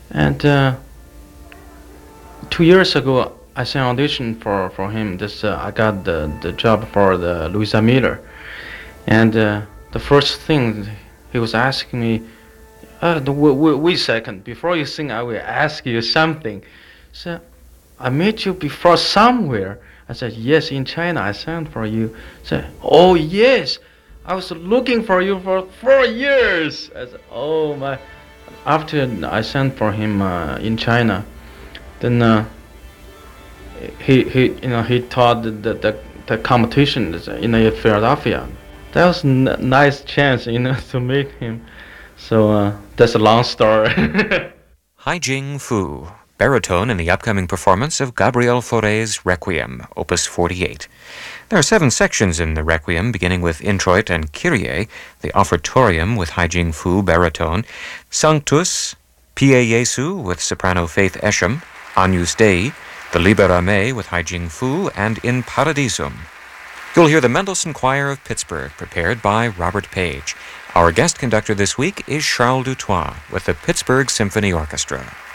And 2 years ago, I sent audition for him. I got the job for the Louisa Miller, and the first thing he was asking me, wait a second, before you sing, I will ask you something. So I met you before somewhere. I said, yes, in China, I sang for you. Said, oh yes, I was looking for you for 4 years. I said, oh my. After I sang for him in China, then he taught the competition in Philadelphia. That was nice chance to meet him. So that's a long story. Haijing Fu, baritone in the upcoming performance of Gabriel Fauré's Requiem, Opus 48. There are 7 sections in the Requiem, beginning with Introit and Kyrie, the Offertorium with Haijing Fu, baritone, Sanctus, Pie Jesu with soprano Faith Esham, Agnus Dei, the Libera Me with Haijing Fu, and In Paradisum. You'll hear the Mendelssohn Choir of Pittsburgh, prepared by Robert Page. Our guest conductor this week is Charles Dutoit with the Pittsburgh Symphony Orchestra.